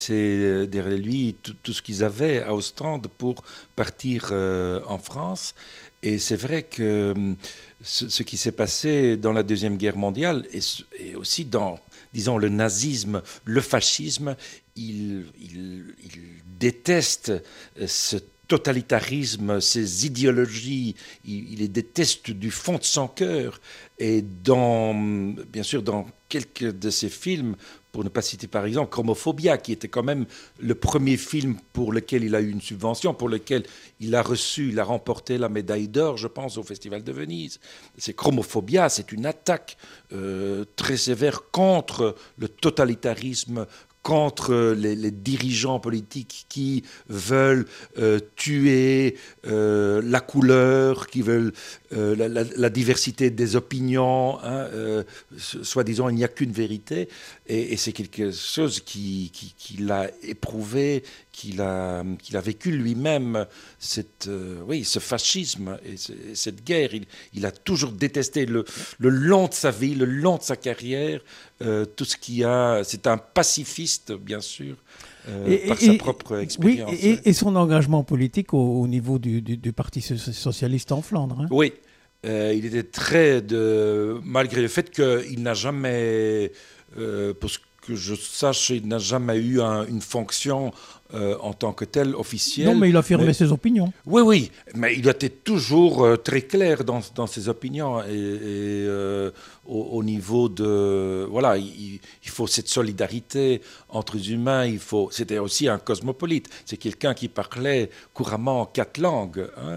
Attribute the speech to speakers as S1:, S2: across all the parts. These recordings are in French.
S1: C'est derrière lui tout ce qu'ils avaient à Ostende pour partir en France. Et c'est vrai que ce qui s'est passé dans la Deuxième Guerre mondiale et aussi dans, disons, le nazisme, le fascisme, il déteste ce totalitarisme, ces idéologies, il les déteste du fond de son cœur. Et bien sûr, dans quelques de ses films, pour ne pas citer par exemple Chromophobia, qui était quand même le premier film pour lequel il a eu une subvention, pour lequel il a remporté la médaille d'or, je pense, au Festival de Venise. C'est Chromophobia, c'est une attaque très sévère contre le totalitarisme, contre les dirigeants politiques qui veulent tuer la couleur, qui veulent la diversité des opinions, hein, soi-disant il n'y a qu'une vérité, et c'est quelque chose qu'il a éprouvé, qu'il a vécu lui-même, oui, ce fascisme et cette guerre. Il a toujours détesté le long de sa vie, le long de sa carrière, tout ce qu'il y a. C'est un pacifiste, bien sûr, par sa propre expérience.
S2: Oui, et son engagement politique au niveau du Parti socialiste en Flandre. Hein.
S1: Oui, il était malgré le fait qu'il n'a jamais, pour ce que je sache, il n'a jamais eu une fonction en tant que tel officielle.
S2: Non, mais il affirmait ses opinions.
S1: Oui, oui, mais il était toujours très clair dans ses opinions et au niveau de... Voilà, il faut cette solidarité entre les humains, c'était aussi un cosmopolite. C'est quelqu'un qui parlait couramment 4 langues. Hein.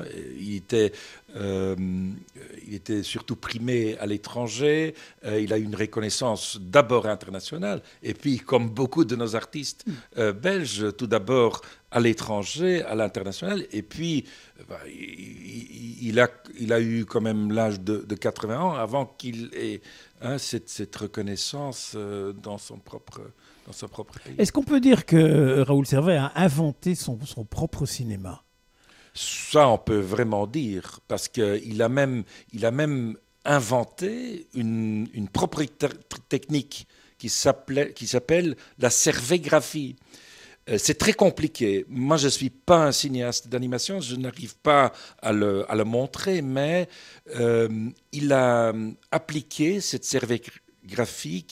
S1: Il était surtout primé à l'étranger. Il a eu une reconnaissance d'abord internationale et puis, comme beaucoup de nos artistes belges, tout d'abord à l'étranger, à l'international. Et puis, il a eu quand même l'âge de 80 ans avant qu'il ait cette reconnaissance dans son propre pays.
S2: Est-ce qu'on peut dire que Raoul Servet a inventé son propre cinéma ?
S1: Ça, on peut vraiment dire, parce qu'il a même inventé une propre technique qui s'appelle la cervégraphie. C'est très compliqué. Moi, je ne suis pas un cinéaste d'animation, je n'arrive pas à le montrer, mais il a appliqué cette cervégraphie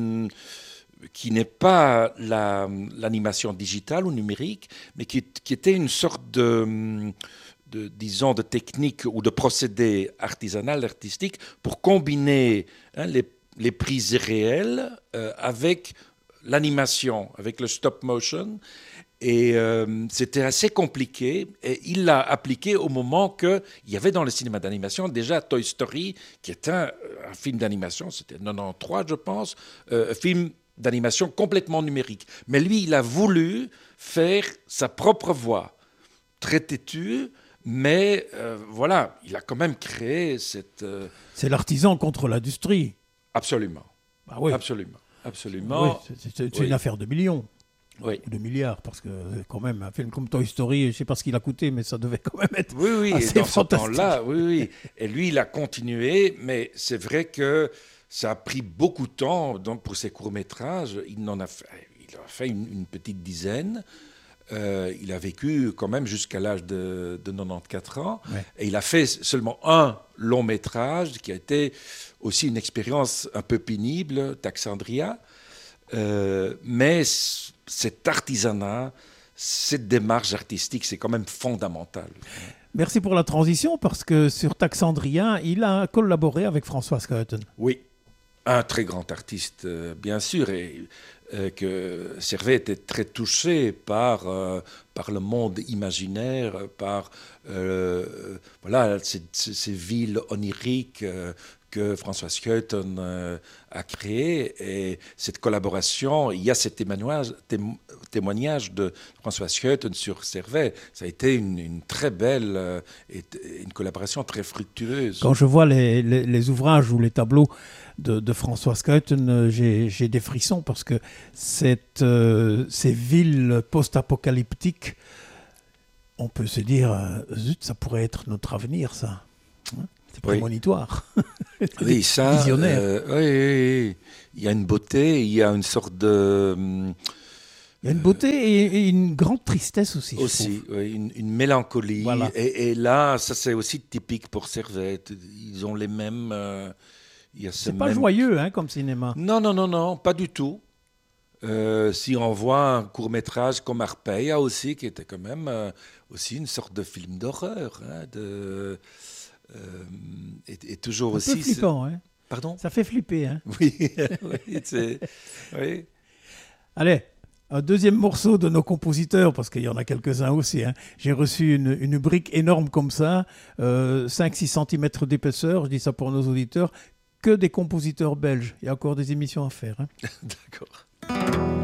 S1: qui n'est pas l'animation digitale ou numérique, mais qui était une sorte disons, de technique ou de procédé artisanal, artistique, pour combiner les prises réelles avec l'animation, avec le stop motion. Et c'était assez compliqué. Et il l'a appliqué au moment qu'il y avait dans le cinéma d'animation déjà Toy Story, qui est un film d'animation, c'était 93, je pense, un film d'animation complètement numérique. Mais lui, il a voulu faire sa propre voix, très têtue, mais voilà, il a quand même créé cette...
S2: C'est l'artisan contre l'industrie.
S1: Absolument.
S2: Ah oui.
S1: Absolument. Absolument.
S2: Oui, c'est une affaire de millions.
S1: Oui.
S2: Ou de milliards, parce que quand même, un film comme Toy Story, je ne sais pas ce qu'il a coûté, mais ça devait quand même être assez
S1: dans
S2: fantastique.
S1: Ce temps-là, oui. Et lui, il a continué, mais c'est vrai que ça a pris beaucoup de temps. Donc, pour ses courts-métrages, il a fait une petite dizaine. Il a vécu quand même jusqu'à l'âge de 94 ans. Ouais. Et il a fait seulement un long-métrage qui a été aussi une expérience un peu pénible, Taxandria. Mais cet artisanat, cette démarche artistique, c'est quand même fondamental.
S2: Merci pour la transition, parce que sur Taxandria, il a collaboré avec François Schouten.
S1: Oui, un très grand artiste, bien sûr, et que Servet était très touché par le monde imaginaire, par voilà, ces villes oniriques que François Schouten a créées. Et cette collaboration, il y a ce témoignage de François Schouten sur Servet. Ça a été une très belle, une collaboration très fructueuse.
S2: Quand je vois les ouvrages ou les tableaux de François Schouten, j'ai des frissons, parce que ces villes post-apocalyptiques, on peut se dire, zut, ça pourrait être notre avenir, ça. C'est prémonitoire.
S1: Oui, ça,
S2: visionnaire.
S1: Oui. Il y a une beauté, il y a une sorte de
S2: Il y a une beauté et une grande tristesse aussi.
S1: Aussi, oui, une mélancolie.
S2: Voilà.
S1: Et là, ça c'est aussi typique pour Servette. Ils ont les mêmes. Il y a ce
S2: C'est pas
S1: même...
S2: joyeux hein, comme cinéma.
S1: Non, non, non, non, pas du tout. Si on voit un court-métrage comme Arpeia aussi, qui était quand même aussi une sorte de film d'horreur. Hein, et toujours
S2: Un
S1: aussi.
S2: peu flippant. Hein.
S1: Pardon?
S2: Ça fait flipper. Hein.
S1: Oui, oui, oui.
S2: Allez, un deuxième morceau de nos compositeurs, parce qu'il y en a quelques-uns aussi. Hein. J'ai reçu une brique énorme comme ça, 5-6 cm d'épaisseur, je dis ça pour nos auditeurs, que des compositeurs belges. Il y a encore des émissions à faire. Hein.
S1: D'accord.